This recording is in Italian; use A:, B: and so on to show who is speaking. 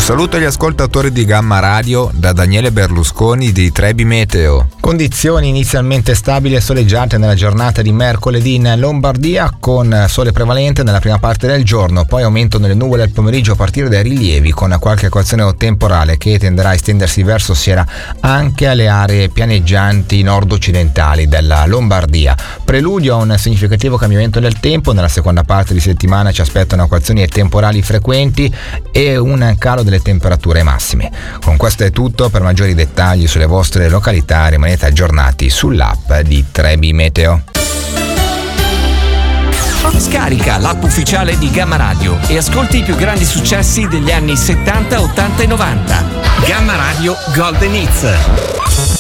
A: saluto agli ascoltatori di Gamma Radio da Daniele Berlusconi di Trebi Meteo.
B: Condizioni inizialmente stabili e soleggiate nella giornata di mercoledì in Lombardia, con sole prevalente nella prima parte del giorno, poi aumentano le nuvole al pomeriggio a partire dai rilievi, con qualche equazione temporale che tenderà a estendersi verso sera anche alle aree pianeggianti nord-occidentali della Lombardia. Preludio a un significativo cambiamento del tempo. Nella seconda parte di settimana ci aspettano equazioni temporali frequenti e un calo delle temperature massime. Con questo è tutto. Per maggiori dettagli sulle vostre località rimanete aggiornati sull'app di Trebi Meteo.
C: Scarica l'app ufficiale di Gamma Radio e ascolti i più grandi successi degli anni 70, 80 e 90. Gamma Radio Golden Hits.